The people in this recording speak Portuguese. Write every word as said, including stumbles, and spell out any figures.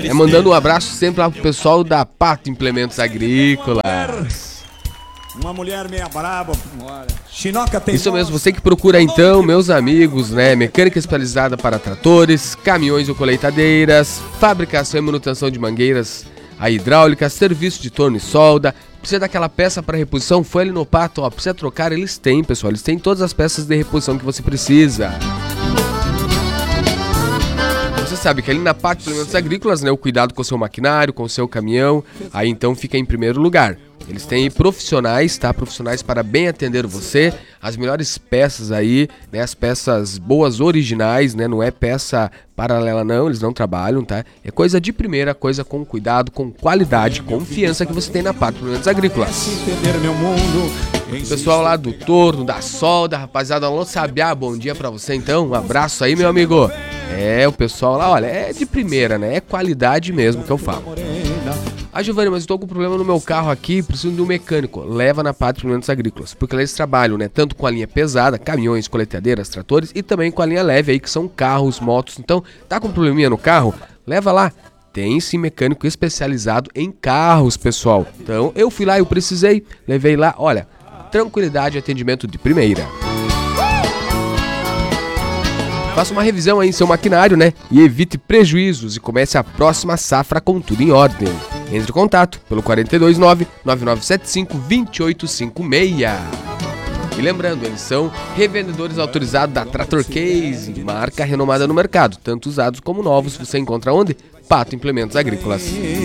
É, mandando um abraço sempre lá pro pessoal da Pato Implementos Agrícolas. Uma mulher meia braba. Chinoca tem Isso mesmo, você que procura então, meus amigos, né? Mecânica especializada para tratores, caminhões ou colheitadeiras, fabricação e manutenção de mangueiras, a hidráulica, serviço de torno e solda. Precisa daquela peça para reposição? Foi ali no Pato, ó. Precisa trocar? Eles têm, pessoal. Eles têm todas as peças de reposição que você precisa. Você sabe que ali na Pato Implementos Agrícolas, né? O cuidado com o seu maquinário, com o seu caminhão, aí então fica em primeiro lugar. Eles têm profissionais, tá? Profissionais para bem atender você, as melhores peças aí, né? As peças boas, originais, né? Não é peça paralela não, eles não trabalham, tá? É coisa de primeira, coisa com cuidado, com qualidade, confiança que você tem na Pato Implementos Agrícolas. O pessoal lá do Torno, da Solda, rapaziada, alô Sabiá, bom dia pra você então, um abraço aí, meu amigo. É, o pessoal lá, olha, é de primeira, né? É qualidade mesmo que eu falo. Ah, Giovanni, mas eu tô com problema no meu carro aqui, preciso de um mecânico. Leva na Pato Implementos Agrícolas, porque lá eles trabalham, né? Tanto com a linha pesada, caminhões, coletadeiras, tratores, e também com a linha leve aí, que são carros, motos. Então, tá com probleminha no carro? Leva lá. Tem sim mecânico especializado em carros, pessoal. Então, eu fui lá, eu precisei, levei lá, olha, tranquilidade e atendimento de primeira. Faça uma revisão aí em seu maquinário, né? E evite prejuízos e comece a próxima safra com tudo em ordem. Entre em contato pelo quatro dois nove, nove nove sete cinco, dois oito cinco seis. E lembrando, eles são revendedores autorizados da Trator Case, marca renomada no mercado. Tanto usados como novos, você encontra onde? Pato Implementos Agrícolas.